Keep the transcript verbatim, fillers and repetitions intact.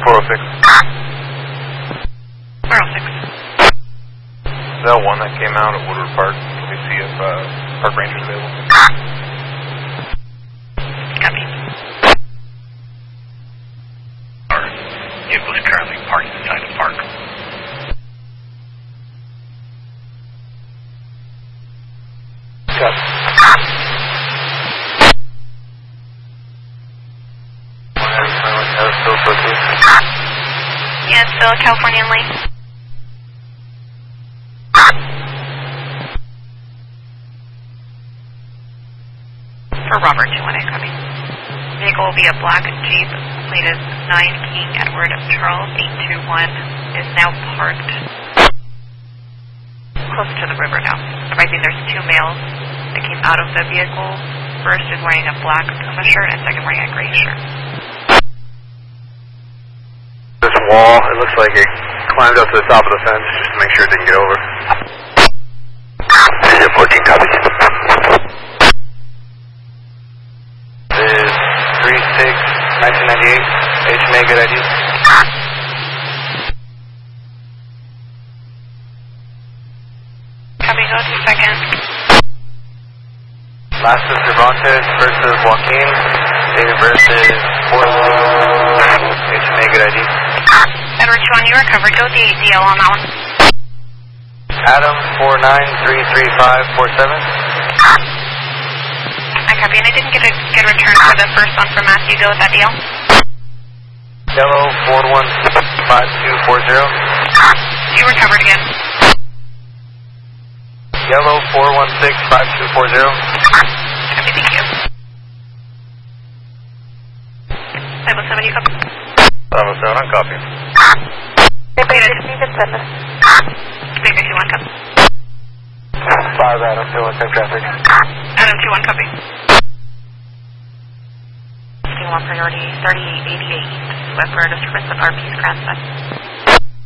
four oh six. four oh six. That one that came out at Woodward Park. Can we see if uh, Park Ranger's available? Copy. It was currently parked inside the park. Copy. Yeah, it's still California and Lee. For Robert, two one eight, copy. Vehicle will be a black Jeep, plated nine King Edward Charles eight two one, is now parked close to the river now. Advising there's two males that came out of the vehicle. First is wearing a black Puma shirt and second wearing a gray shirt. This wall, it looks like it climbed up to the top of the fence just to make sure it didn't get over. Vision fourteen, copy. Is three six nineteen ninety-eight. H M A, good I D. Copy, go two seconds. Last is Cervantes versus Joaquin. Date of birth is four. H M A, good I D. Edward Sean, you recovered. Go D D L on that one. Adam four nine three three five four seven. I copy, and I didn't get a good return for the first one from Matthew. Go with that deal. Yellow four one six five two four zero. You recovered again. Yellow four one six five two four zero. Copy, thank you. five oh seven, you copy? five oh seven, I'm copying. Beta two one, copy. five Adam, two one, same traffic. Adam two one, copy. one priority thirty eighty-eight, West Florida disturbance of R P's Grandson.